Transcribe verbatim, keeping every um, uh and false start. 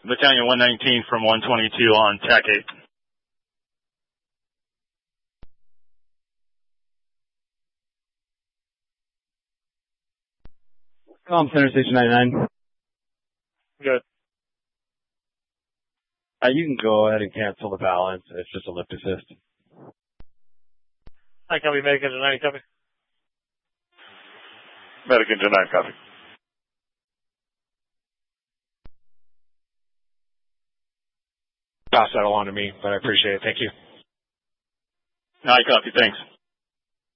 Battalion one nineteen from one twenty-two on T A C eight. Com Center Station ninety-nine. Good. Uh, you can go ahead and cancel the balance. It's just a lift assist. Hi, copy. Medic engine nine, copy. Medic engine nine, copy. Pass that along to me, but I appreciate it. Thank you. I copy. Thanks.